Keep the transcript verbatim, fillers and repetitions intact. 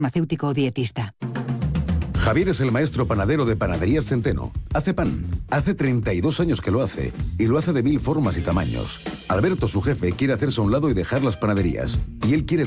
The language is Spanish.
farmacéutico o dietista. Javier es el maestro panadero de Panaderías Centeno. Hace pan. Hace treinta y dos años que lo hace. Y lo hace de mil formas y tamaños. Alberto, su jefe, quiere hacerse a un lado y dejar las panaderías. Y él quiere